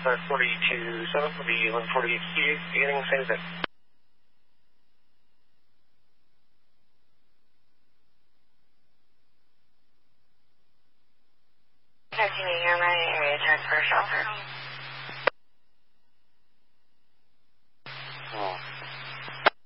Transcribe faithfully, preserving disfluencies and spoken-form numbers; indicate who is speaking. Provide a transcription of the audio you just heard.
Speaker 1: uh, forty-two seven will be one forty-eight, beginning of San Jose.
Speaker 2: Continue your my area transfer shelter.